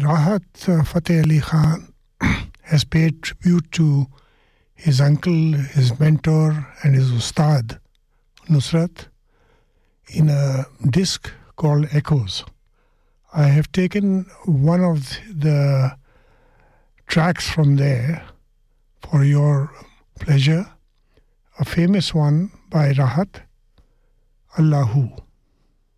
Rahat Fateh Ali Khan has paid tribute to his uncle, his mentor, and his ustad, Nusrat, in a disc called Echoes. I have taken one of the tracks from there for your pleasure, a famous one by Rahat, Allahu.